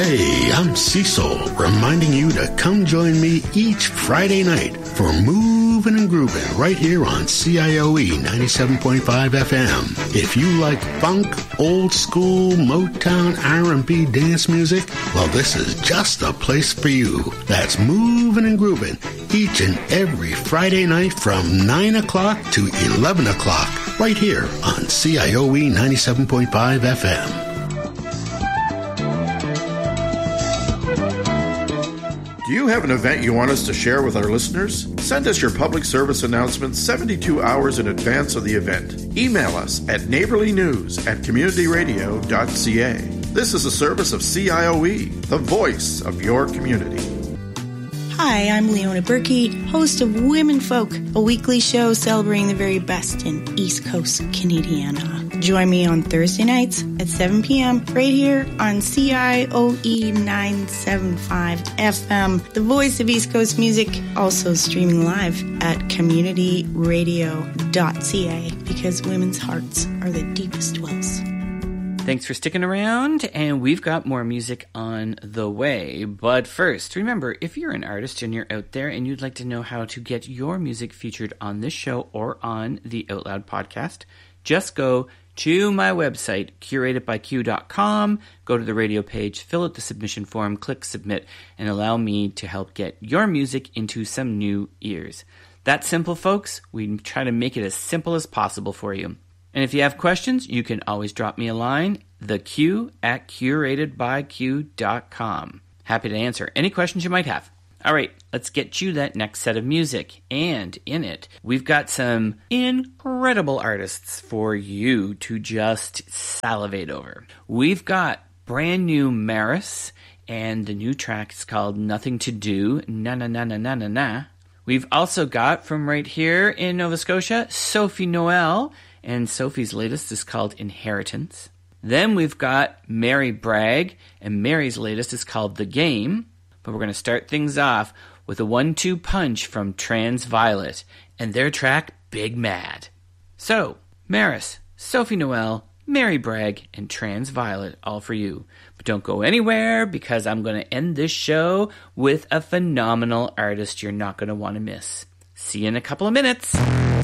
Hey, I'm Cecil, reminding you to come join me each Friday night for Moving and Grooving right here on CIOE 97.5 FM. If you like funk, old school, Motown, R&B dance music, well, this is just the place for you. That's Moving and Grooving each and every Friday night from 9 o'clock to 11 o'clock right here on CIOE 97.5 FM. Do you have an event you want us to share with our listeners? Send us your public service announcement 72 hours in advance of the event. Email us at neighborlynews@communityradio.ca. This is a service of CIOE, the voice of your community. Hi, I'm Leona Berkey, host of Women Folk, a weekly show celebrating the very best in East Coast Canadiana. Join me on Thursday nights at 7 p.m. right here on CIOE 975 FM, the voice of East Coast music, also streaming live at communityradio.ca because women's hearts are the deepest wells. Thanks for sticking around, and we've got more music on the way. But first, remember, if you're an artist and you're out there and you'd like to know how to get your music featured on this show or on the Out Loud podcast, just go to my website, curatedbyq.com, go to the radio page, fill out the submission form, click submit, and allow me to help get your music into some new ears. That's simple, folks. We try to make it as simple as possible for you. And if you have questions, you can always drop me a line, theq@curatedbyq.com. Happy to answer any questions you might have. All right, let's get you that next set of music. And in it, we've got some incredible artists for you to just salivate over. We've got brand new Maris, and the new track is called Nothing to Do, Na Na Na Na Na Na Na. We've also got, from right here in Nova Scotia, Sophie Noel, and Sophie's latest is called Inheritance. Then we've got Mary Bragg, and Mary's latest is called The Game. But we're going to start things off with a 1-2 punch from Trans Violet and their track Big Mad. So, Maris, Sophie Noel, Mary Bragg, and Trans Violet, all for you. But don't go anywhere because I'm going to end this show with a phenomenal artist you're not going to want to miss. See you in a couple of minutes.